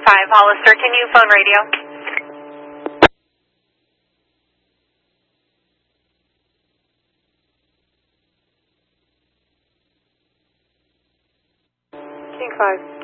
5, Hollister, can you phone radio? King 5.